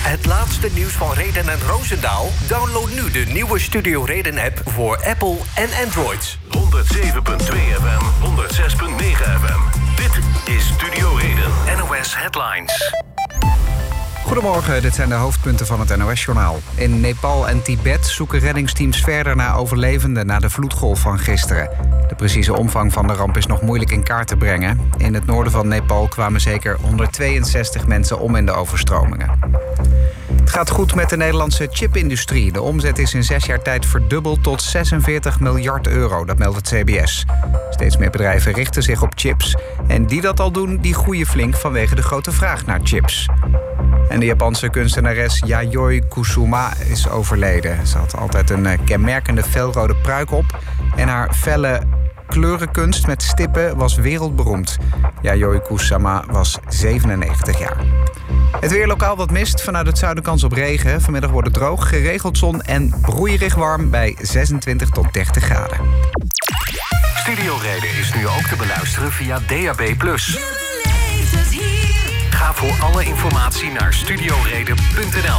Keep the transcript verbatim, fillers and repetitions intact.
Het laatste nieuws van Reden en Roosendaal? Download nu de nieuwe Studio Reden-app voor Apple en Android. honderdzeven komma twee F M, honderdzes komma negen F M. Dit is Studio Reden, N O S Headlines. Goedemorgen, dit zijn de hoofdpunten van het N O S-journaal. In Nepal en Tibet zoeken reddingsteams verder naar overlevenden na de vloedgolf van gisteren. De precieze omvang van de ramp is nog moeilijk in kaart te brengen. In het noorden van Nepal kwamen zeker honderdtweeënzestig mensen om in de overstromingen. Het gaat goed met de Nederlandse chipindustrie. De omzet is in zes jaar tijd verdubbeld tot zesenveertig miljard euro, dat meldt het C B S. Steeds meer bedrijven richten zich op chips. En die dat al doen, die groeien flink vanwege de grote vraag naar chips. En de Japanse kunstenares Yayoi Kusama is overleden. Ze had altijd een kenmerkende felrode pruik op. En haar felle kleurenkunst met stippen was wereldberoemd. Yayoi Kusama was zevenennegentig jaar. Het weer lokaal wat mist, vanuit het zuiden kans op regen. Vanmiddag wordt het droog, geregeld zon en broeierig warm bij zesentwintig tot dertig graden. Studio Reden is nu ook te beluisteren via D A B plus. Ga voor alle informatie naar studioreden punt n l.